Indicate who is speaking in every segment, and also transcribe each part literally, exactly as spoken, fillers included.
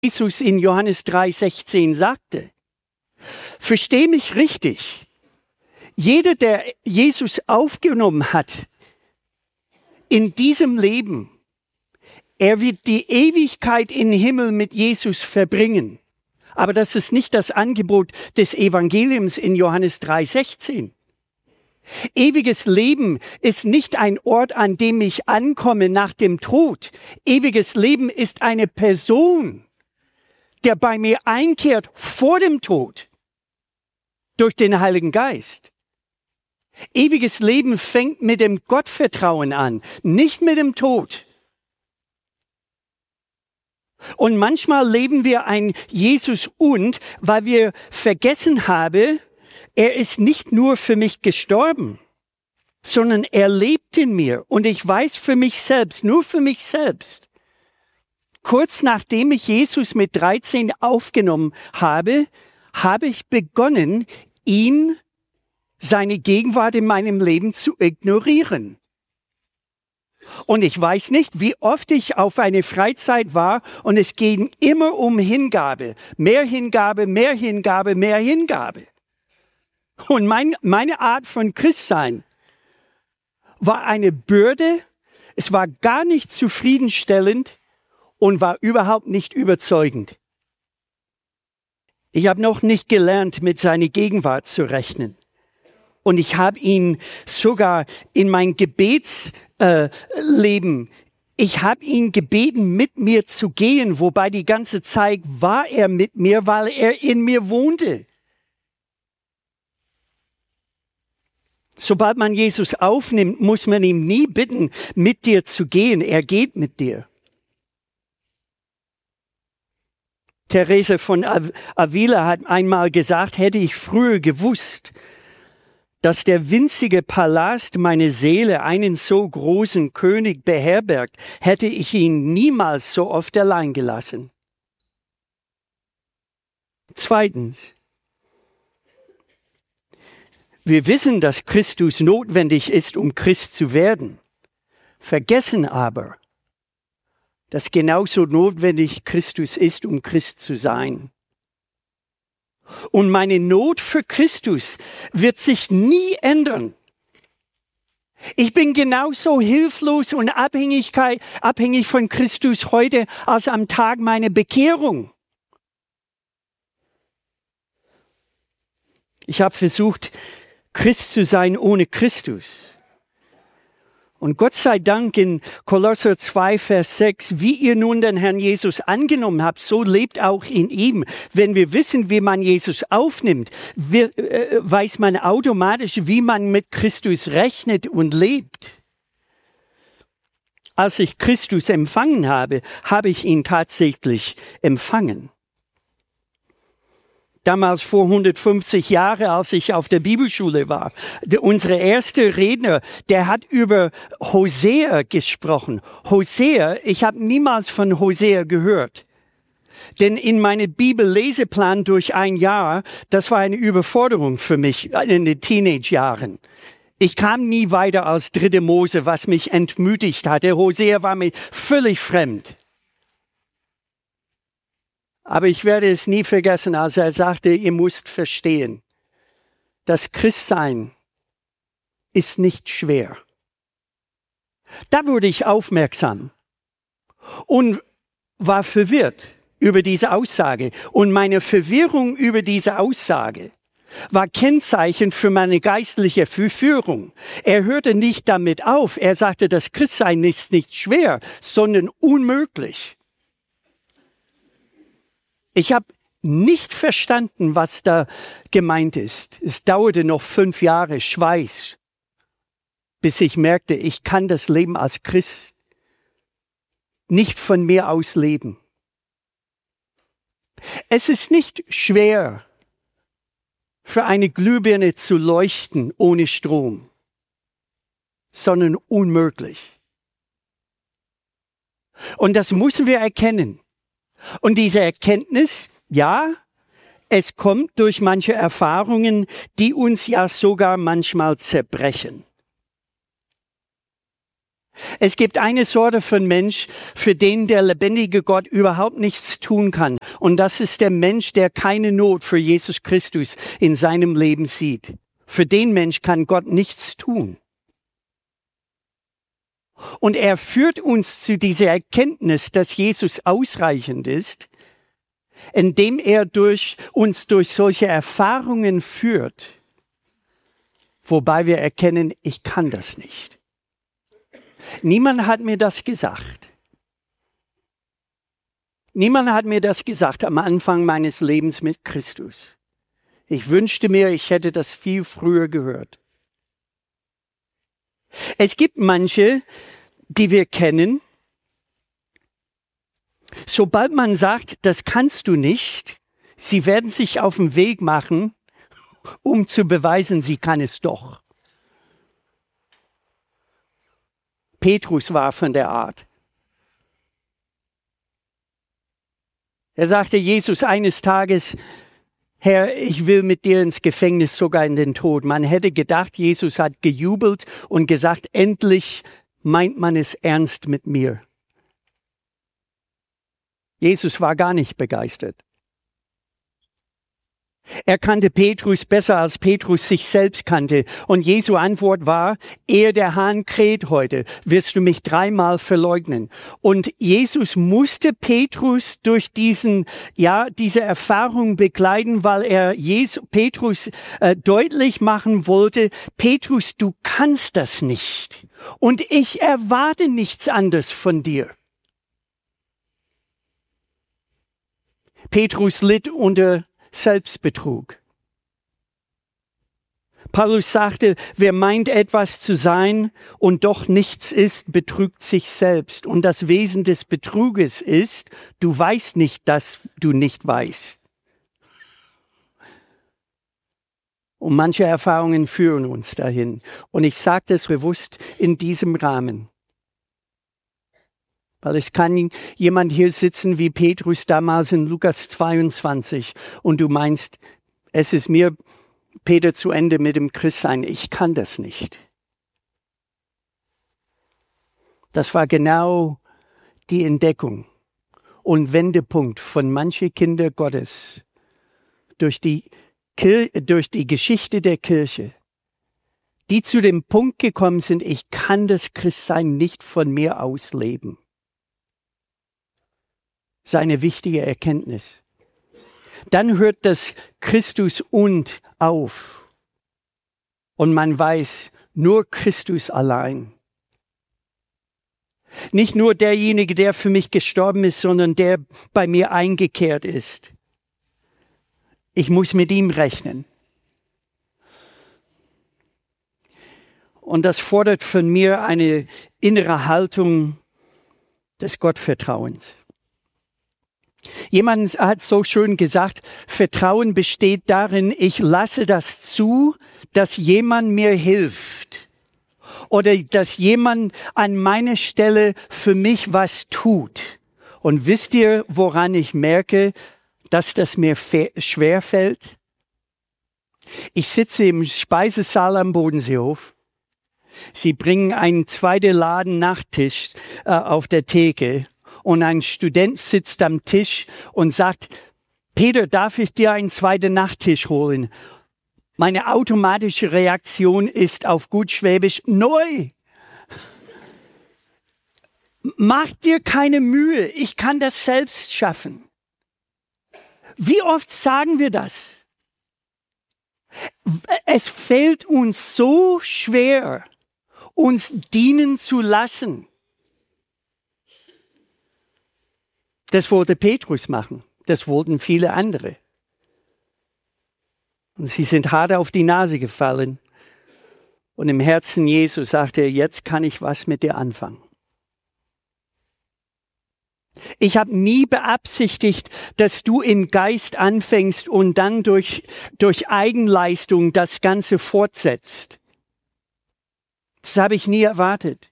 Speaker 1: Jesus in Johannes drei sechzehn sagte. Versteh mich richtig. Jeder, der Jesus aufgenommen hat in diesem Leben, er wird die Ewigkeit im Himmel mit Jesus verbringen. Aber das ist nicht das Angebot des Evangeliums in Johannes drei sechzehn. Ewiges Leben ist nicht ein Ort, an dem ich ankomme nach dem Tod. Ewiges Leben ist eine Person, der bei mir einkehrt vor dem Tod durch den Heiligen Geist. Ewiges Leben fängt mit dem Gottvertrauen an, nicht mit dem Tod. Und manchmal leben wir ein Jesus und, weil wir vergessen haben, er ist nicht nur für mich gestorben, sondern er lebt in mir und ich weiß für mich selbst, nur für mich selbst. Kurz nachdem ich Jesus mit dreizehn aufgenommen habe, habe ich begonnen, ihn, seine Gegenwart in meinem Leben zu ignorieren. Und ich weiß nicht, wie oft ich auf eine Freizeit war und es ging immer um Hingabe. Mehr Hingabe, mehr Hingabe, mehr Hingabe. Und mein, meine Art von Christsein war eine Bürde, es war gar nicht zufriedenstellend und war überhaupt nicht überzeugend. Ich habe noch nicht gelernt, mit seiner Gegenwart zu rechnen. Und ich habe ihn sogar in mein Gebetsleben, äh, ich habe ihn gebeten, mit mir zu gehen, wobei die ganze Zeit war er mit mir, weil er in mir wohnte. Sobald man Jesus aufnimmt, muss man ihn nie bitten, mit dir zu gehen. Er geht mit dir. Therese von Avila hat einmal gesagt, hätte ich früher gewusst, dass der winzige Palast meine Seele einen so großen König beherbergt, hätte ich ihn niemals so oft allein gelassen. Zweitens. Wir wissen, dass Christus notwendig ist, um Christ zu werden, vergessen aber, dass genauso notwendig Christus ist, um Christ zu sein. Und meine Not für Christus wird sich nie ändern. Ich bin genauso hilflos und abhängig von Christus heute als am Tag meiner Bekehrung. Ich habe versucht, Christ zu sein ohne Christus. Und Gott sei Dank in Kolosser zwei, Vers sechs, wie ihr nun den Herrn Jesus angenommen habt, so lebt auch in ihm. Wenn wir wissen, wie man Jesus aufnimmt, wir, äh, weiß man automatisch, wie man mit Christus rechnet und lebt. Als ich Christus empfangen habe, habe ich ihn tatsächlich empfangen. Damals vor hundertfünfzig Jahren, als ich auf der Bibelschule war. Der, unsere erste Redner, der hat über Hosea gesprochen. Hosea, ich habe niemals von Hosea gehört. Denn in meinem Bibelleseplan durch ein Jahr, das war eine Überforderung für mich in den Teenage-Jahren. Ich kam nie weiter als dritte Mose, was mich entmutigt hatte. Hosea war mir völlig fremd. Aber ich werde es nie vergessen, als er sagte, ihr müsst verstehen, das Christsein ist nicht schwer. Da wurde ich aufmerksam und war verwirrt über diese Aussage. Und meine Verwirrung über diese Aussage war Kennzeichen für meine geistliche Führung. Er hörte nicht damit auf. Er sagte, das Christsein ist nicht schwer, sondern unmöglich. Ich habe nicht verstanden, was da gemeint ist. Es dauerte noch fünf Jahre Schweiß, bis ich merkte, ich kann das Leben als Christ nicht von mir aus leben. Es ist nicht schwer, für eine Glühbirne zu leuchten ohne Strom, sondern unmöglich. Und das müssen wir erkennen. Und diese Erkenntnis, ja, es kommt durch manche Erfahrungen, die uns ja sogar manchmal zerbrechen. Es gibt eine Sorte von Mensch, für den der lebendige Gott überhaupt nichts tun kann. Und das ist der Mensch, der keine Not für Jesus Christus in seinem Leben sieht. Für den Mensch kann Gott nichts tun. Und er führt uns zu dieser Erkenntnis, dass Jesus ausreichend ist, indem er durch uns durch solche Erfahrungen führt, wobei wir erkennen, ich kann das nicht. Niemand hat mir das gesagt. Niemand hat mir das gesagt am Anfang meines Lebens mit Christus. Ich wünschte mir, ich hätte das viel früher gehört. Es gibt manche, die wir kennen, sobald man sagt, das kannst du nicht, sie werden sich auf den Weg machen, um zu beweisen, sie kann es doch. Petrus war von der Art. Er sagte Jesus eines Tages, Herr, ich will mit dir ins Gefängnis, sogar in den Tod. Man hätte gedacht, Jesus hat gejubelt und gesagt, endlich meint man es ernst mit mir. Jesus war gar nicht begeistert. Er kannte Petrus besser, als Petrus sich selbst kannte. Und Jesu Antwort war, ehe der Hahn kräht heute, wirst du mich dreimal verleugnen. Und Jesus musste Petrus durch diesen, ja, diese Erfahrung begleiten, weil er Jesus, Petrus äh, deutlich machen wollte, Petrus, du kannst das nicht. Und ich erwarte nichts anderes von dir. Petrus litt unter Selbstbetrug. Paulus sagte, wer meint etwas zu sein und doch nichts ist, betrügt sich selbst. Und das Wesen des Betruges ist, du weißt nicht, dass du nicht weißt. Und manche Erfahrungen führen uns dahin. Und ich sage das bewusst in diesem Rahmen. Weil es kann jemand hier sitzen wie Petrus damals in Lukas zweiundzwanzig und du meinst, es ist mir, Peter, zu Ende mit dem Christsein. Ich kann das nicht. Das war genau die Entdeckung und Wendepunkt von manchen Kinder Gottes durch die, Kir- durch die Geschichte der Kirche, die zu dem Punkt gekommen sind, ich kann das Christsein nicht von mir aus leben. Seine wichtige Erkenntnis. Dann hört das Christus und auf. Und man weiß, nur Christus allein. Nicht nur derjenige, der für mich gestorben ist, sondern der bei mir eingekehrt ist. Ich muss mit ihm rechnen. Und das fordert von mir eine innere Haltung des Gottvertrauens. Jemand hat so schön gesagt, Vertrauen besteht darin, ich lasse das zu, dass jemand mir hilft oder dass jemand an meiner Stelle für mich was tut. Und wisst ihr, woran ich merke, dass das mir schwer fällt? Ich sitze im Speisesaal am Bodenseehof. Sie bringen einen zweiten Laden Nachtisch äh, auf der Theke. Und ein Student sitzt am Tisch und sagt, Peter, darf ich dir einen zweiten Nachtisch holen? Meine automatische Reaktion ist auf gut Schwäbisch, neu. Mach dir keine Mühe, ich kann das selbst schaffen. Wie oft sagen wir das? Es fällt uns so schwer, uns dienen zu lassen. Das wollte Petrus machen. Das wollten viele andere. Und sie sind hart auf die Nase gefallen. Und im Herzen Jesu sagte er, jetzt kann ich was mit dir anfangen. Ich habe nie beabsichtigt, dass du im Geist anfängst und dann durch, durch Eigenleistung das Ganze fortsetzt. Das habe ich nie erwartet.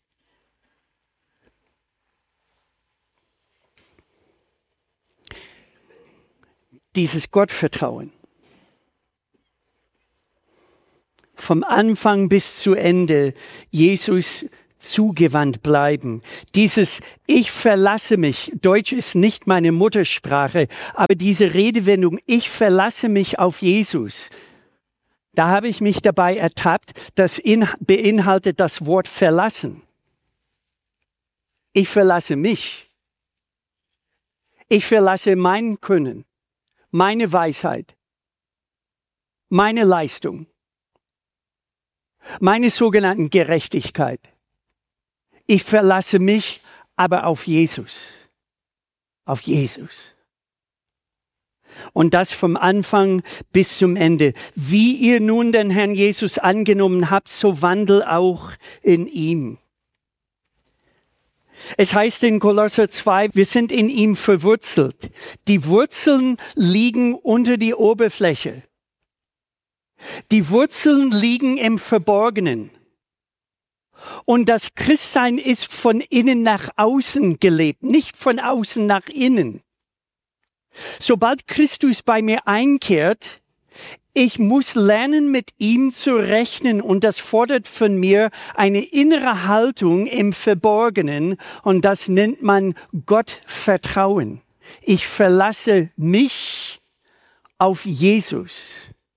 Speaker 1: Dieses Gottvertrauen. Vom Anfang bis zu Ende Jesus zugewandt bleiben. Dieses Ich verlasse mich, Deutsch ist nicht meine Muttersprache, aber diese Redewendung, ich verlasse mich auf Jesus, da habe ich mich dabei ertappt, das in, beinhaltet das Wort verlassen. Ich verlasse mich. Ich verlasse mein Können, meine Weisheit, meine Leistung, meine sogenannten Gerechtigkeit. Ich verlasse mich aber auf Jesus, auf Jesus. Und das vom Anfang bis zum Ende. Wie ihr nun den Herrn Jesus angenommen habt, so wandelt auch in ihm. Es heißt in Kolosser zwei, wir sind in ihm verwurzelt. Die Wurzeln liegen unter die Oberfläche. Die Wurzeln liegen im Verborgenen. Und das Christsein ist von innen nach außen gelebt, nicht von außen nach innen. Sobald Christus bei mir einkehrt, ich muss lernen, mit ihm zu rechnen, und das fordert von mir eine innere Haltung im Verborgenen, und das nennt man Gottvertrauen. Ich verlasse mich auf Jesus.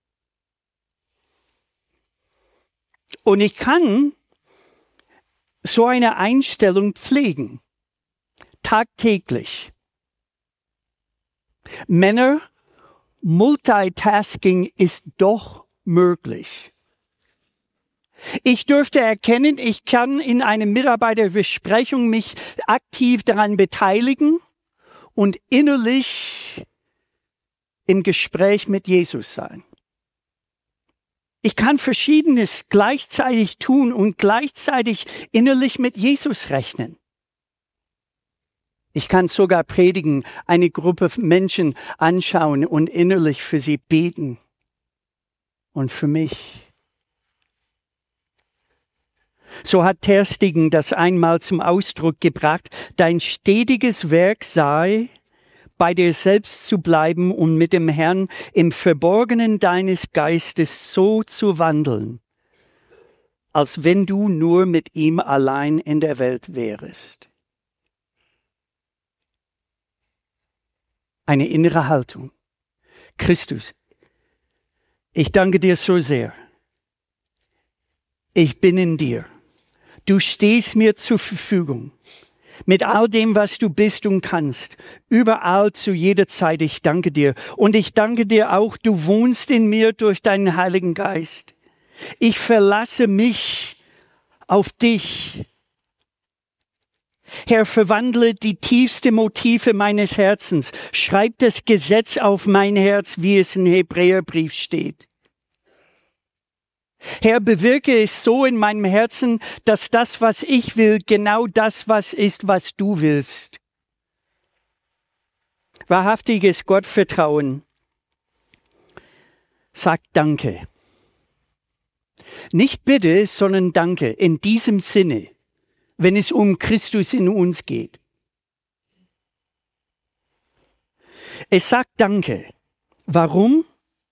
Speaker 1: Und ich kann so eine Einstellung pflegen, tagtäglich. Männer, Multitasking ist doch möglich. Ich dürfte erkennen, ich kann in einer Mitarbeiterbesprechung mich aktiv daran beteiligen und innerlich im Gespräch mit Jesus sein. Ich kann Verschiedenes gleichzeitig tun und gleichzeitig innerlich mit Jesus rechnen. Ich kann sogar predigen, eine Gruppe Menschen anschauen und innerlich für sie beten. Und für mich. So hat Ter Stegen das einmal zum Ausdruck gebracht: Dein stetiges Werk sei, bei dir selbst zu bleiben und mit dem Herrn im Verborgenen deines Geistes so zu wandeln, als wenn du nur mit ihm allein in der Welt wärest. Eine innere Haltung. Christus, ich danke dir so sehr. Ich bin in dir. Du stehst mir zur Verfügung. Mit all dem, was du bist und kannst. Überall, zu jeder Zeit. Ich danke dir. Und ich danke dir auch, du wohnst in mir durch deinen Heiligen Geist. Ich verlasse mich auf dich. Herr, verwandle die tiefste Motive meines Herzens. Schreib das Gesetz auf mein Herz, wie es im Hebräerbrief steht. Herr, bewirke es so in meinem Herzen, dass das, was ich will, genau das, was ist, was du willst. Wahrhaftiges Gottvertrauen sagt Danke. Nicht bitte, sondern Danke in diesem Sinne, wenn es um Christus in uns geht. Es sagt Danke. Warum?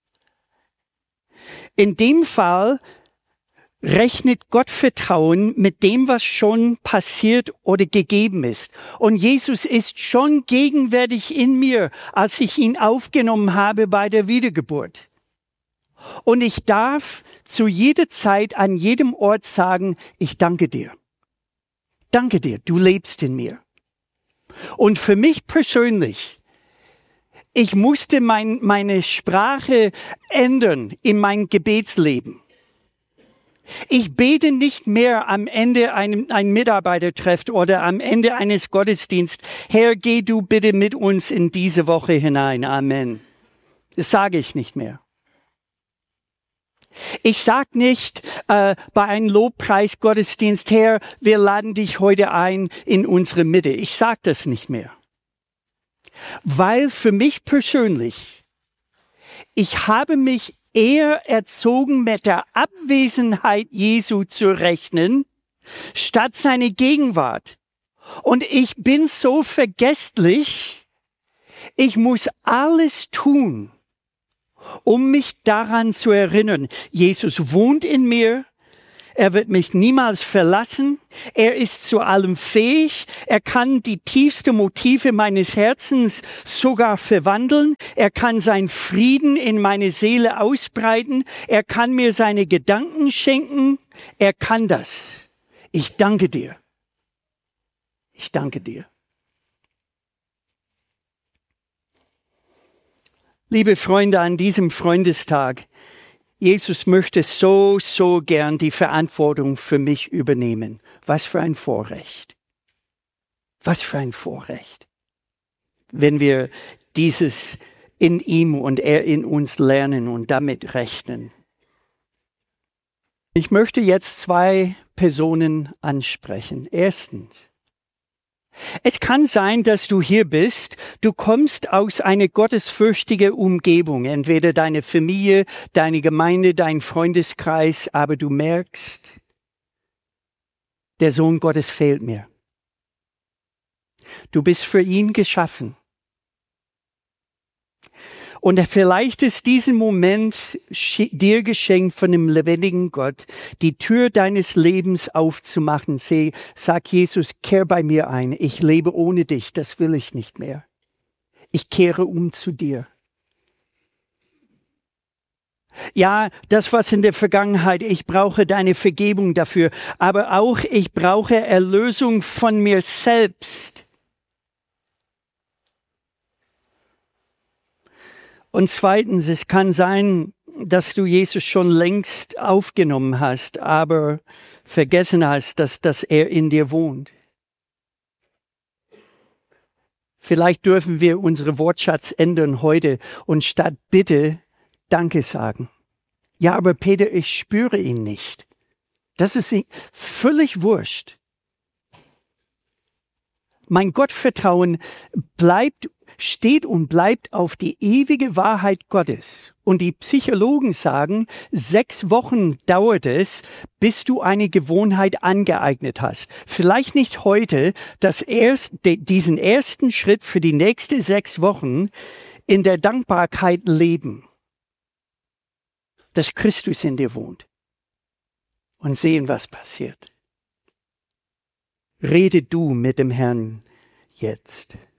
Speaker 1: In dem Fall rechnet Gottvertrauen mit dem, was schon passiert oder gegeben ist. Und Jesus ist schon gegenwärtig in mir, als ich ihn aufgenommen habe bei der Wiedergeburt. Und ich darf zu jeder Zeit, an jedem Ort sagen, ich danke dir. Danke dir, du lebst in mir. Und für mich persönlich, ich musste mein, meine Sprache ändern in mein Gebetsleben. Ich bete nicht mehr am Ende einem, ein Mitarbeitertreff oder am Ende eines Gottesdienstes, Herr, geh du bitte mit uns in diese Woche hinein. Amen. Das sage ich nicht mehr. Ich sage nicht äh, bei einem Lobpreis-Gottesdienst, Herr, wir laden dich heute ein in unsere Mitte. Ich sage das nicht mehr. Weil für mich persönlich, ich habe mich eher erzogen, mit der Abwesenheit Jesu zu rechnen, statt seine Gegenwart. Und ich bin so vergesslich, ich muss alles tun, um mich daran zu erinnern. Jesus wohnt in mir, Er wird mich niemals verlassen. Er ist zu allem fähig. Er kann die tiefsten Motive meines Herzens sogar verwandeln. Er kann seinen Frieden in meine Seele ausbreiten. Er kann mir seine Gedanken schenken. Er kann das. Ich danke dir. Ich danke dir. Liebe Freunde, an diesem Freundestag, Jesus möchte so, so gern die Verantwortung für mich übernehmen. Was für ein Vorrecht. Was für ein Vorrecht. Wenn wir dieses in ihm und er in uns lernen und damit rechnen. Ich möchte jetzt zwei Personen ansprechen. Erstens. Es kann sein, dass du hier bist, du kommst aus einer gottesfürchtigen Umgebung, entweder deine Familie, deine Gemeinde, dein Freundeskreis, aber du merkst, der Sohn Gottes fehlt mir. Du bist für ihn geschaffen. Und vielleicht ist diesen Moment dir geschenkt von dem lebendigen Gott, die Tür deines Lebens aufzumachen. Sag Jesus, kehr bei mir ein. Ich lebe ohne dich, das will ich nicht mehr. Ich kehre um zu dir. Ja, das was in der Vergangenheit, ich brauche deine Vergebung dafür, aber auch ich brauche Erlösung von mir selbst. Und zweitens, es kann sein, dass du Jesus schon längst aufgenommen hast, aber vergessen hast, dass, dass er in dir wohnt. Vielleicht dürfen wir unseren Wortschatz ändern heute und statt Bitte Danke sagen. Ja, aber Peter, ich spüre ihn nicht. Das ist völlig wurscht. Mein Gottvertrauen bleibt, steht und bleibt auf die ewige Wahrheit Gottes. Und die Psychologen sagen, sechs Wochen dauert es, bis du eine Gewohnheit angeeignet hast. Vielleicht nicht heute, das erst, de, diesen ersten Schritt für die nächsten sechs Wochen in der Dankbarkeit leben, dass Christus in dir wohnt. Und sehen, was passiert. Rede du mit dem Herrn jetzt.